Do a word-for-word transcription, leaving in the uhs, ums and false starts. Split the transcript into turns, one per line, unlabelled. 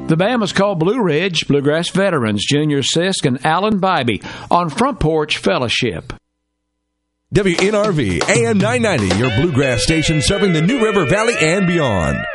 The band was called Blue Ridge Bluegrass Veterans, Junior Sisk and Alan Bybee on Front Porch Fellowship.
W N R V, A M nine ninety, your bluegrass station serving the New River Valley and beyond.